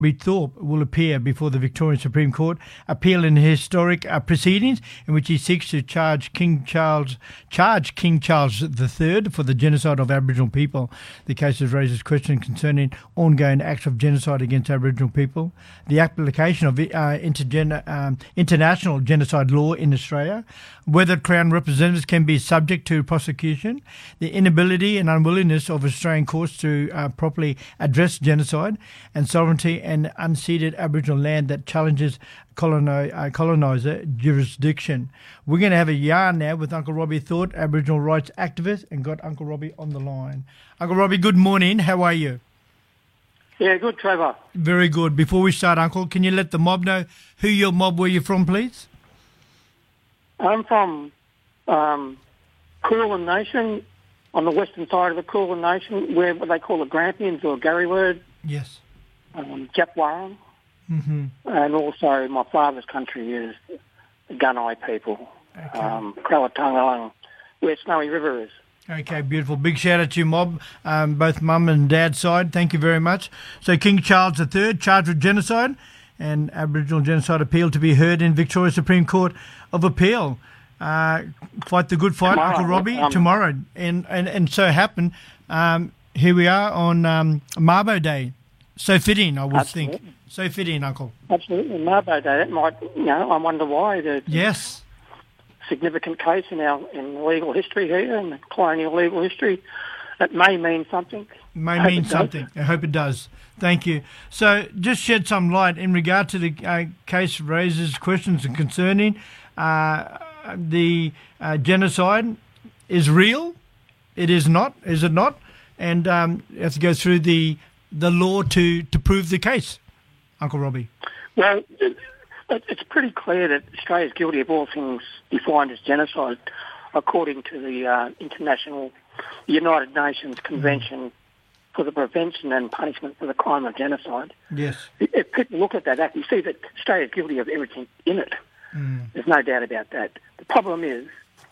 Thorpe will appear before the Victorian Supreme Court, appeal in historic proceedings in which he seeks to charge King Charles III for the genocide of Aboriginal people. The case raises questions concerning ongoing acts of genocide against Aboriginal people, the application of international genocide law in Australia, whether Crown representatives can be subject to prosecution, the inability and unwillingness of Australian courts to properly address genocide, and sovereignty and unceded Aboriginal land that challenges coloniser jurisdiction. We're going to have a yarn now with Uncle Robbie Thorpe, Aboriginal rights activist, and got Uncle Robbie on the line. Uncle Robbie, good morning. How are you? Yeah, good, Trevor. Very good. Before we start, Uncle, can you let the mob know who your mob, where you're from, please? I'm from Kulin Nation, on the western side of the Kulin Nation, where what they call the Grampians or Garryword. Yes. Japwarran, and also my father's country is the Gunai people, Okay. Crowatunga, where Snowy River is. Okay, beautiful. Big shout out to your mob, both mum and dad's side. Thank you very much. So King Charles III, charged with genocide, and Aboriginal genocide appeal to be heard in Victoria Supreme Court of Appeal. Fight the good fight, Tomorrow, Uncle Robbie, tomorrow. And so happened, here we are on Mabo Day. So fitting, I would think. So fitting, Uncle. Absolutely. Mabo Day, that might, I wonder why. Yes. Significant case in legal history here, in the colonial legal history. It may mean something. May mean something. I hope it does. Thank you. So just shed some light in regard to the case raises questions and concerning the genocide is real. It is not. Is it not? And you have to go through the law to prove the case, Uncle Robbie. Well, it's pretty clear that Australia is guilty of all things defined as genocide, according to the United Nations Convention for the Prevention and Punishment for the Crime of Genocide. Yes. If people look at that act, you see that Australia is guilty of everything in it. There's no doubt about that. The problem is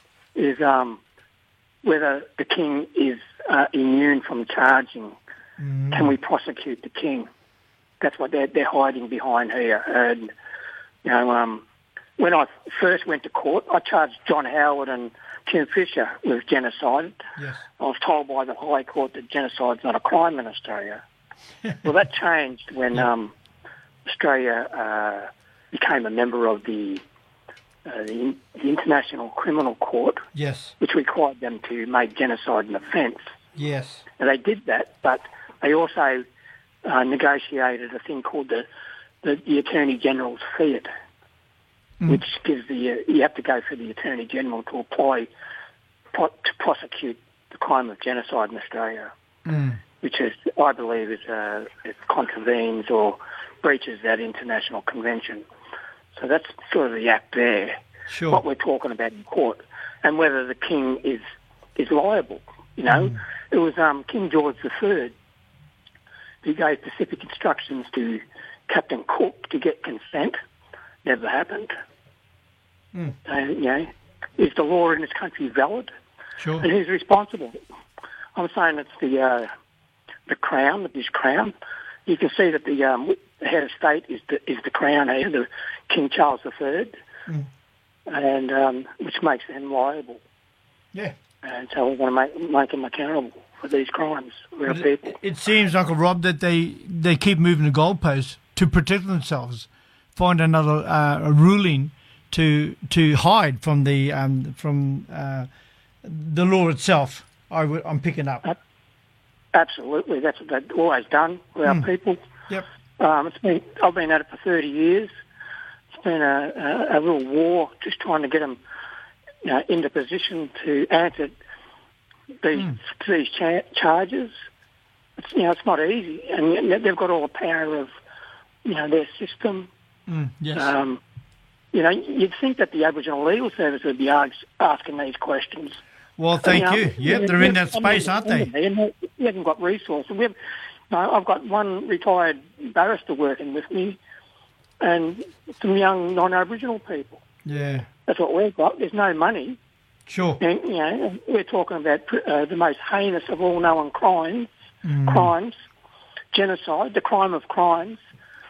whether the king is immune from charging. Can we prosecute the king? That's what they're hiding behind here. And when I first went to court, I charged John Howard and Tim Fisher with genocide. Yes. I was told by the High Court that genocide's not a crime in Australia. Well, that changed when Australia became a member of the International Criminal Court. Yes. Which required them to make genocide an offence. Yes. And they did that, but they also negotiated a thing called the Attorney General's fiat, which gives you have to go for the Attorney General to apply to prosecute the crime of genocide in Australia, which is, I believe, it contravenes or breaches that international convention. So that's sort of the act there. Sure. What we're talking about in court, and whether the king is liable. It was King George III who gave specific instructions to Captain Cook to get consent. Never happened. Is the law in this country valid? Sure. And who's responsible? I'm saying it's the Crown, the British Crown. You can see that the head of state is the Crown here, the King Charles III, and which makes them liable. Yeah. And so we're going to make them accountable for these crimes. We're people. It seems, Uncle Rob, that they keep moving the goalposts to protect themselves, find another ruling to hide from the law itself. I'm picking up. Absolutely, that's what they've always done with our people. Yep. I've been at it for 30 years. It's been a real war, just trying to get them into position to answer these charges. It's not easy, and they've got all the power of their system. Yes. You'd think that the Aboriginal Legal Service would be asking these questions. Well, thank you. Yep, they're in that space, aren't they? We haven't got resources. I've got one retired barrister working with me, and some young non-Aboriginal people. Yeah. That's what we've got. There's no money. Sure. And, we're talking about the most heinous of all known crimes, genocide, the crime of crimes,